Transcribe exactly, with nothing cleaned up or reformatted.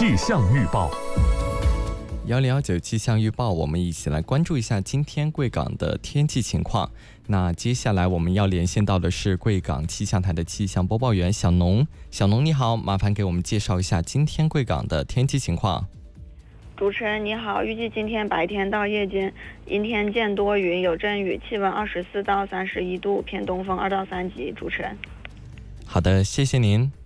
气象预报。 幺零幺九气象预报，我们一起来关注一下今天贵港的天气情况。那接下来我们要连线到的是贵港气象台的气象播报员小农。小农你好，麻烦给我们介绍一下今天贵港的天气情况。 主持人你好，预计今天白天到夜间阴天见多云，有阵雨，气温二十四到三十一度，偏东风二到三级。主持人。 好的，谢谢您。